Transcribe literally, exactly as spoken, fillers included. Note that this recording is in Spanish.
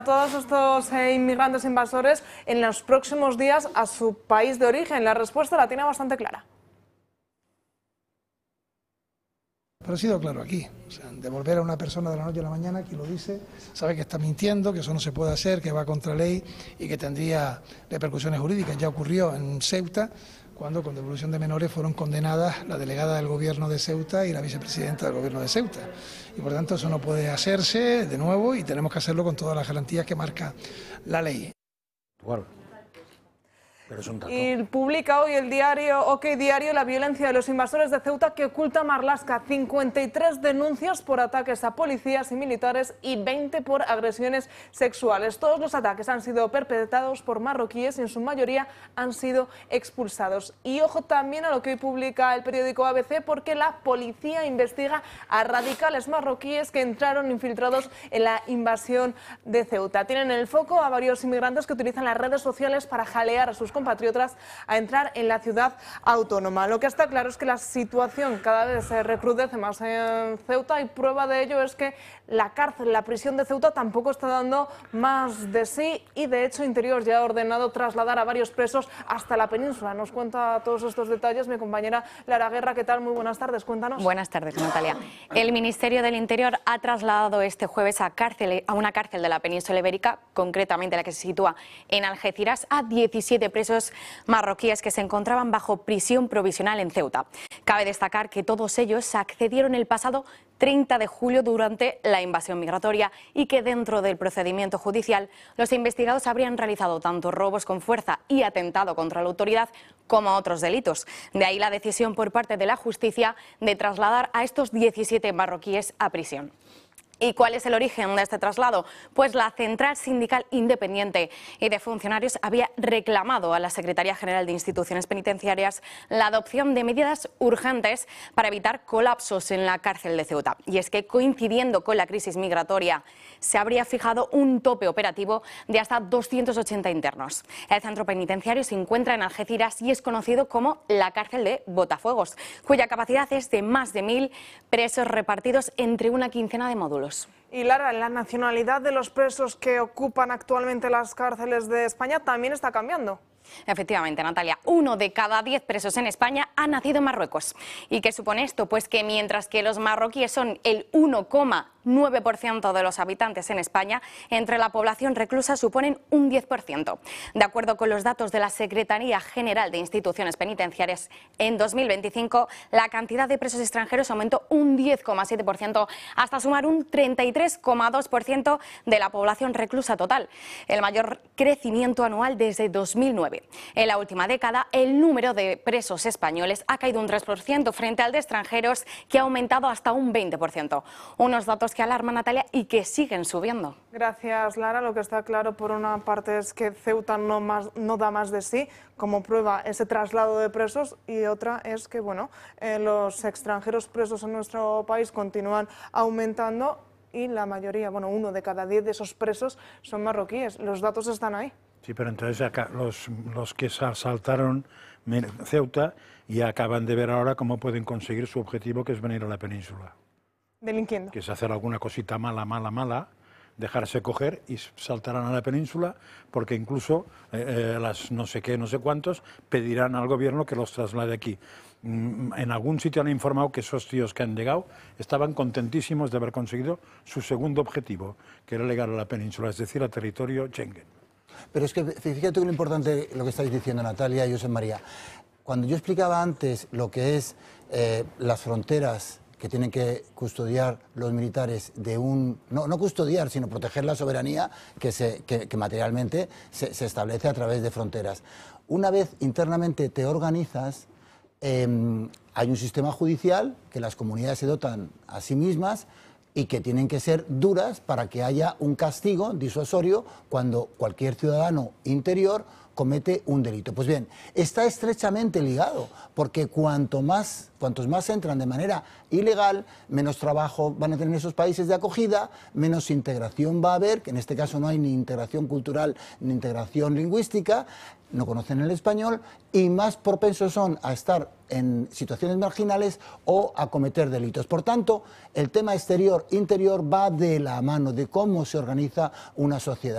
Todos estos eh, inmigrantes invasores en los próximos días a su país de origen. La respuesta la tiene bastante clara. Pero ha sido claro aquí, o sea, devolver a una persona de la noche a la mañana, quien lo dice, sabe que está mintiendo, que eso no se puede hacer, que va contra ley y que tendría repercusiones jurídicas. Ya ocurrió en Ceuta, cuando con devolución de menores fueron condenadas la delegada del gobierno de Ceuta y la vicepresidenta del gobierno de Ceuta. Y por tanto eso no puede hacerse de nuevo y tenemos que hacerlo con todas las garantías que marca la ley. Bueno. Pero es un dato. Y publica hoy el diario OK Diario la violencia de los invasores de Ceuta que oculta Marlaska. cincuenta y tres denuncias por ataques a policías y militares y veinte por agresiones sexuales. Todos los ataques han sido perpetrados por marroquíes y en su mayoría han sido expulsados. Y ojo también a lo que hoy publica el periódico A B C, porque la policía investiga a radicales marroquíes que entraron infiltrados en la invasión de Ceuta. Tienen en el foco a varios inmigrantes que utilizan las redes sociales para jalear a sus compatriotas compatriotas a entrar en la ciudad autónoma. Lo que está claro es que la situación cada vez se recrudece más en Ceuta y prueba de ello es que la cárcel, la prisión de Ceuta tampoco está dando más de sí y de hecho Interior ya ha ordenado trasladar a varios presos hasta la península. Nos cuenta todos estos detalles mi compañera Lara Guerra. ¿Qué tal? Muy buenas tardes, cuéntanos. Buenas tardes, Natalia. El Ministerio del Interior ha trasladado este jueves a, cárcel, a una cárcel de la península ibérica, concretamente la que se sitúa en Algeciras, a diecisiete presos marroquíes que se encontraban bajo prisión provisional en Ceuta. Cabe destacar que todos ellos accedieron el pasado treinta de julio durante la invasión migratoria y que dentro del procedimiento judicial los investigados habrían realizado tanto robos con fuerza y atentado contra la autoridad como otros delitos. De ahí la decisión por parte de la justicia de trasladar a estos diecisiete marroquíes a prisión. ¿Y cuál es el origen de este traslado? Pues la Central Sindical Independiente y de Funcionarios había reclamado a la Secretaría General de Instituciones Penitenciarias la adopción de medidas urgentes para evitar colapsos en la cárcel de Ceuta. Y es que, coincidiendo con la crisis migratoria, se habría fijado un tope operativo de hasta doscientos ochenta internos. El centro penitenciario se encuentra en Algeciras y es conocido como la cárcel de Botafuegos, cuya capacidad es de más de mil presos repartidos entre una quincena de módulos. Y Lara, la nacionalidad de los presos que ocupan actualmente las cárceles de España también está cambiando. Efectivamente, Natalia, uno de cada diez presos en España ha nacido en Marruecos. ¿Y qué supone esto? Pues que mientras que los marroquíes son el uno coma nueve por ciento de los habitantes en España, entre la población reclusa suponen un diez por ciento. De acuerdo con los datos de la Secretaría General de Instituciones Penitenciarias, en dos mil veinticinco la cantidad de presos extranjeros aumentó un diez coma siete por ciento hasta sumar un treinta y tres coma dos por ciento de la población reclusa total, el mayor crecimiento anual desde dos mil nueve. En la última década, el número de presos españoles ha caído un tres por ciento frente al de extranjeros, que ha aumentado hasta un veinte por ciento. Unos datos que alarman, Natalia, y que siguen subiendo. Gracias, Lara. Lo que está claro por una parte es que Ceuta no, más, no da más de sí, como prueba ese traslado de presos, y otra es que bueno, eh, los extranjeros presos en nuestro país continúan aumentando y la mayoría, bueno, uno de cada diez de esos presos son marroquíes. Los datos están ahí. Sí, pero entonces acá, los, los que saltaron Ceuta y acaban de ver ahora cómo pueden conseguir su objetivo, que es venir a la península. Delinquiendo. Que es hacer alguna cosita mala, mala, mala, dejarse coger y saltarán a la península, porque incluso eh, las no sé qué, no sé cuántos, pedirán al gobierno que los traslade aquí. En algún sitio han informado que esos tíos que han llegado estaban contentísimos de haber conseguido su segundo objetivo, que era llegar a la península, es decir, a territorio Schengen. Pero es que fíjate que lo importante, lo que estáis diciendo, Natalia y José María. Cuando yo explicaba antes lo que es eh, las fronteras que tienen que custodiar los militares de un... No, no custodiar, sino proteger la soberanía que, se, que, que materialmente se, se establece a través de fronteras. Una vez internamente te organizas, eh, hay un sistema judicial que las comunidades se dotan a sí mismas y que tienen que ser duras para que haya un castigo disuasorio cuando cualquier ciudadano interior comete un delito. Pues bien, está estrechamente ligado, porque cuanto más, cuantos más entran de manera ilegal, menos trabajo van a tener esos países de acogida, menos integración va a haber, que en este caso no hay ni integración cultural ni integración lingüística, no conocen el español y más propensos son a estar en situaciones marginales o a cometer delitos. Por tanto, el tema exterior-interior va de la mano de cómo se organiza una sociedad.